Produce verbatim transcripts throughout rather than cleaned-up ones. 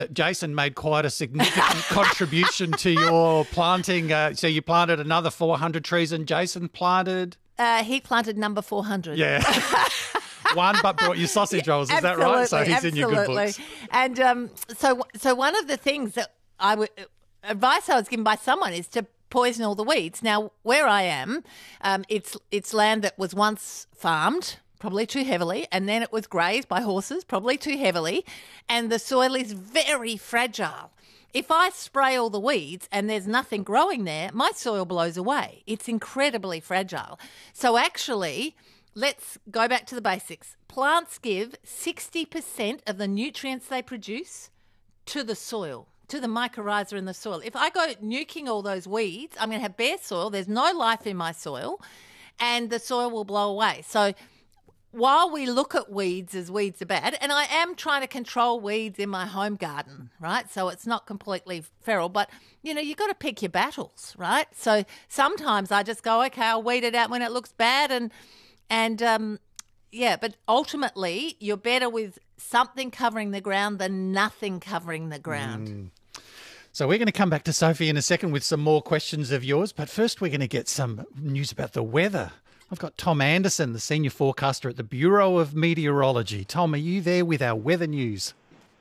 Jason made quite a significant contribution to your planting. Uh, so you planted another four hundred trees and Jason planted? Uh, he planted number four hundred. Yeah. One, but brought you sausage rolls. Is that right? So he's absolutely. in your good books. And um, so, so one of the things that I would advice I was given by someone is to poison all the weeds. Now, where I am, um, it's it's land that was once farmed, probably too heavily, and then it was grazed by horses, probably too heavily, and the soil is very fragile. If I spray all the weeds and there's nothing growing there, my soil blows away. It's incredibly fragile. So actually, let's go back to the basics. Plants give sixty percent of the nutrients they produce to the soil, to the mycorrhiza in the soil. If I go nuking all those weeds, I'm going to have bare soil. There's no life in my soil, and the soil will blow away. So while we look at weeds as weeds are bad, and I am trying to control weeds in my home garden, right? So it's not completely feral, but, you know, you've got to pick your battles, right? So sometimes I just go, okay, I'll weed it out when it looks bad, and, and um, yeah, but ultimately you're better with something covering the ground than nothing covering the ground. Mm. So we're going to come back to Sophie in a second with some more questions of yours, but first we're going to get some news about the weather. I've got Tom Anderson, the senior forecaster at the Bureau of Meteorology. Tom, are you there with our weather news?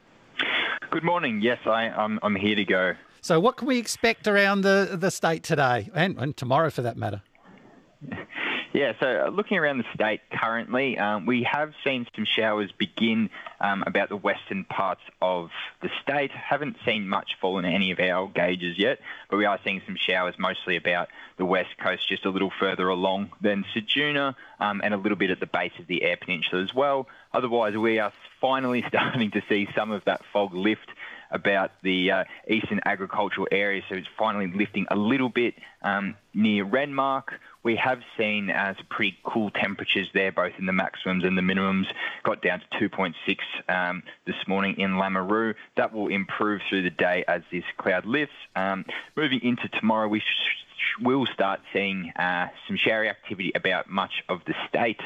Good morning. Yes, I, I'm, I'm here to go. So what can we expect around the, the state today and, and tomorrow for that matter? Yeah, so looking around the state currently, um, we have seen some showers begin um, about the western parts of the state. Haven't seen much fall in any of our gauges yet, but we are seeing some showers mostly about the west coast, just a little further along than Ceduna, um, and a little bit at the base of the Eyre Peninsula as well. Otherwise, we are finally starting to see some of that fog lift about the uh, eastern agricultural areas, so it's finally lifting a little bit um, near Renmark. We have seen uh, some pretty cool temperatures there, both in the maximums and the minimums. Got down to two point six um, this morning in Lameroo. That will improve through the day as this cloud lifts. Um, moving into tomorrow, we sh- will start seeing uh, some showery activity about much of the state.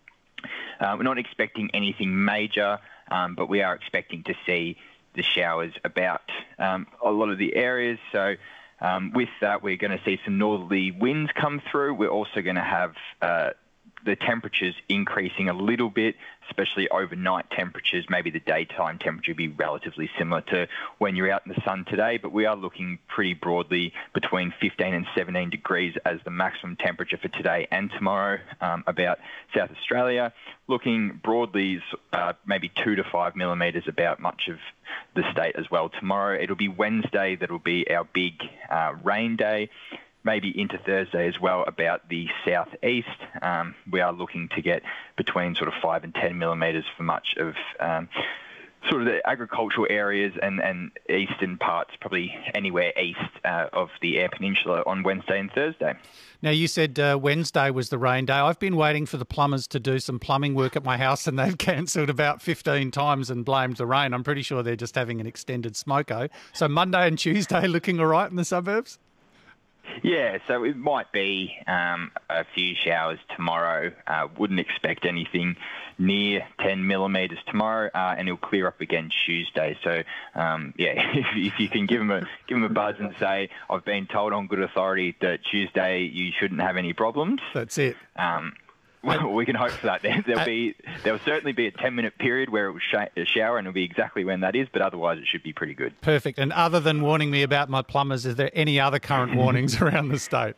Uh, we're not expecting anything major, um, but we are expecting to see the showers about um, a lot of the areas. So um, with that, we're going to see some northerly winds come through. We're also going to have uh, the temperatures increasing a little bit, especially overnight temperatures. Maybe the daytime temperature will be relatively similar to when you're out in the sun today, but we are looking pretty broadly between fifteen and seventeen degrees as the maximum temperature for today and tomorrow um, about South Australia. Looking broadly, uh, maybe two to five millimetres about much of the state as well. Tomorrow, it'll be Wednesday that'll be our big uh, rain day. Maybe into Thursday as well about the southeast. Um, we are looking to get between sort of five and ten millimetres for much of um, sort of the agricultural areas and, and eastern parts, probably anywhere east uh, of the Eyre Peninsula on Wednesday and Thursday. Now, you said uh, Wednesday was the rain day. I've been waiting for the plumbers to do some plumbing work at my house and they've cancelled about fifteen times and blamed the rain. I'm pretty sure they're just having an extended smoko. So Monday and Tuesday looking all right in the suburbs? Yeah, so it might be um, a few showers tomorrow. Uh, wouldn't expect anything near ten millimetres tomorrow, uh, and it'll clear up again Tuesday. So, um, yeah, if, if you can give them a give them a buzz and say, I've been told on good authority that Tuesday you shouldn't have any problems. That's it. Um, Well, we can hope for that. There, there'll be there'll certainly be a ten-minute period where it will sh- shower, and it'll be exactly when that is. But otherwise, it should be pretty good. Perfect. And other than warning me about my plumbers, is there any other current warnings around the state?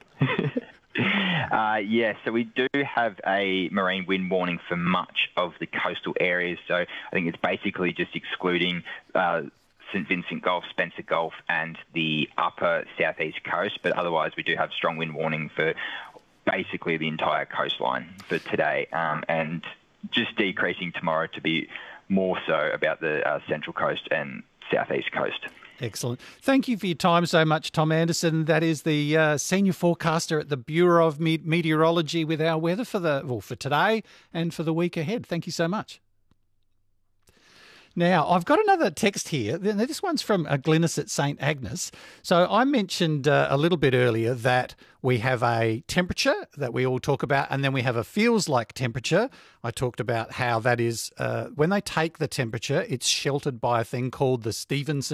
Uh, yes, so we do have a marine wind warning for much of the coastal areas. So I think it's basically just excluding uh, St Vincent Gulf, Spencer Gulf, and the upper southeast coast. But otherwise, we do have strong wind warning for basically the entire coastline for today, um, and just decreasing tomorrow to be more so about the uh, central coast and southeast coast. Excellent. Thank you for your time so much, Tom Anderson. That is the uh, senior forecaster at the Bureau of Me- Meteorology with our weather for the well, for today and for the week ahead. Thank you so much. Now, I've got another text here. This one's from Glynis at St Agnes. So I mentioned uh, a little bit earlier that we have a temperature that we all talk about, and then we have a feels like temperature. I talked about how that is, uh, when they take the temperature, it's sheltered by a thing called the Stevenson